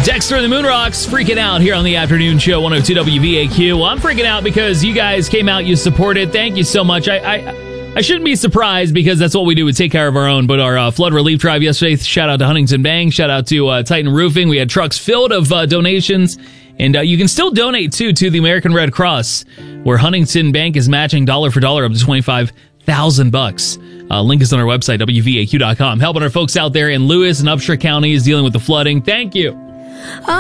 Dexter and the Moon Rocks freaking out here on the afternoon show, 102 WVAQ. Well, I'm freaking out because you guys came out, you supported. Thank you so much. I shouldn't be surprised because that's what we do. We take care of our own. But our flood relief drive yesterday, shout out to Huntington Bank, shout out to Titan Roofing. We had trucks filled of donations. And you can still donate, too, to the American Red Cross, where Huntington Bank is matching dollar for dollar up to $25,000. Link is on our website, WVAQ.com. Helping our folks out there in Lewis and Upshur counties dealing with the flooding. Thank you.